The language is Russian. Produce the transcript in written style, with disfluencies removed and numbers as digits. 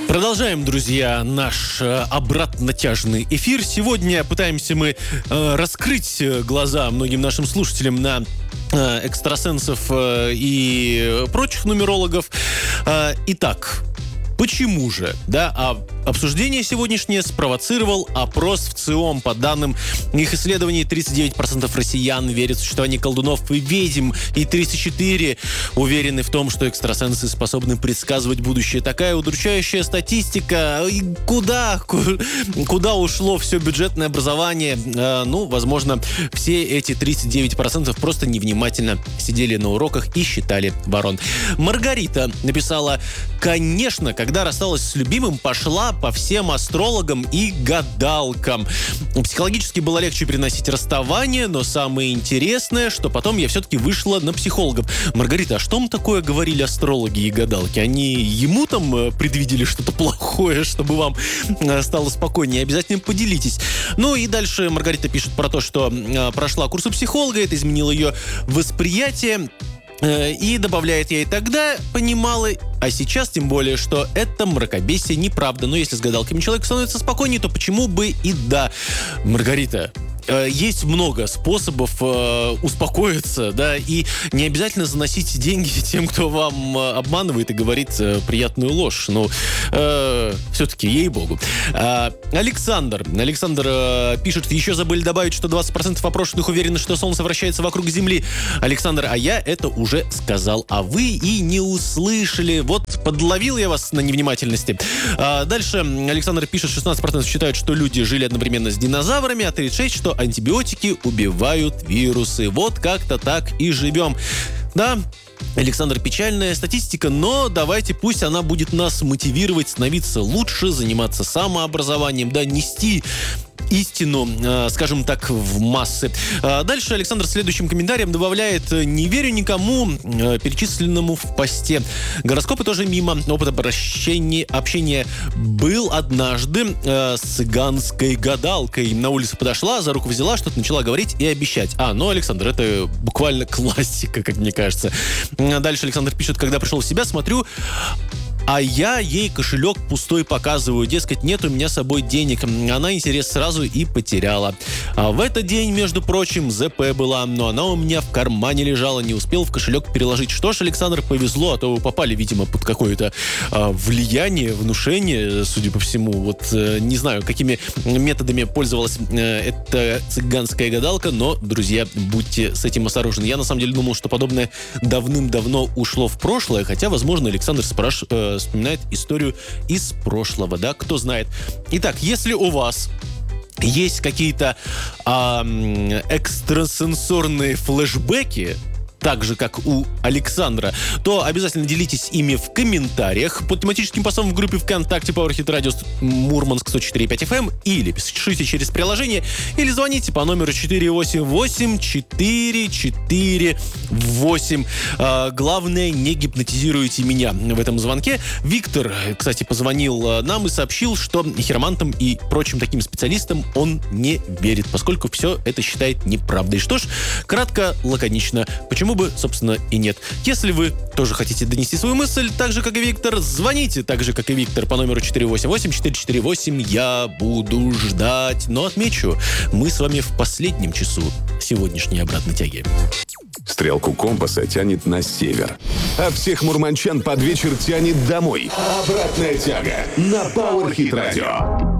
Продолжаем, друзья, наш обратно-тяжный эфир. Сегодня пытаемся мы раскрыть глаза многим нашим слушателям на экстрасенсов и прочих нумерологов. Итак, почему же, обсуждение сегодняшнее спровоцировал опрос в ЦИОМ. По данным их исследований, 39% россиян верят в существование колдунов и ведьм, и 34% уверены в том, что экстрасенсы способны предсказывать будущее. Такая удручающая статистика. И куда ушло все бюджетное образование? Возможно, все эти 39% просто невнимательно сидели на уроках и считали ворон. Маргарита написала: конечно, когда рассталась с любимым, пошла по всем астрологам и гадалкам. Психологически было легче переносить расставание, но самое интересное, что потом я все-таки вышла на психологов. Маргарита, а что вам такое говорили астрологи и гадалки? Они ему там предвидели что-то плохое, чтобы вам стало спокойнее? Обязательно поделитесь. Ну и дальше Маргарита пишет про то, что прошла курсы психолога, это изменило ее восприятие. И добавляет: я и тогда понимала, а сейчас тем более, что это мракобесие, неправда. Но если с гадалками человек становится спокойнее, то почему бы и да? Маргарита, есть много способов успокоиться, и не обязательно заносить деньги тем, кто вам обманывает и говорит приятную ложь. Все-таки, ей-богу. Александр пишет: еще забыли добавить, что 20% опрошенных уверены, что Солнце вращается вокруг Земли. Александр, а я это уже сказал, а вы и не услышали. Вот подловил я вас на невнимательности. Дальше Александр пишет: 16% считают, что люди жили одновременно с динозаврами, а 36% что антибиотики убивают вирусы. Вот как-то так и живем. Да, Александр, печальная статистика, но давайте, пусть она будет нас мотивировать становиться лучше, заниматься самообразованием, нести истину, скажем так, в массы. Дальше Александр следующим комментарием добавляет: не верю никому перечисленному в посте. Гороскопы тоже мимо. Опыт общения был однажды с цыганской гадалкой. На улице подошла, за руку взяла, что-то начала говорить и обещать. Александр, это буквально классика, как мне кажется. Дальше Александр пишет: когда пришел в себя, смотрю, а я ей кошелек пустой показываю. Дескать, нет у меня с собой денег. Она интерес сразу и потеряла. А в этот день, между прочим, ЗП была, но она у меня в кармане лежала. Не успел в кошелек переложить. Что ж, Александр, повезло, а то вы попали, видимо, под какое-то влияние, внушение, судя по всему. Не знаю, какими методами пользовалась эта цыганская гадалка, но, друзья, будьте с этим осторожны. Я, на самом деле, думал, что подобное давным-давно ушло в прошлое, хотя, возможно, Александр вспоминает историю из прошлого, кто знает. Итак, если у вас есть какие-то экстрасенсорные флешбеки, так же, как у Александра, то обязательно делитесь ими в комментариях под тематическим постом в группе ВКонтакте PowerHit Radio Мурманск 104.5 FM, или пишите через приложение, или звоните по номеру 488-448. Главное, не гипнотизируйте меня в этом звонке. Виктор, кстати, позвонил нам и сообщил, что хиромантам и прочим таким специалистам он не верит, поскольку все это считает неправдой. Что ж, кратко, лаконично. Почему бы, собственно, и нет. Если вы тоже хотите донести свою мысль, так же, как и Виктор, звоните так же, как и Виктор, по номеру 488-448. Я буду ждать. Но отмечу, мы с вами в последнем часу сегодняшней обратной тяги. Стрелку компаса тянет на север, а всех мурманчан под вечер тянет домой. Обратная тяга на PowerHit Radio.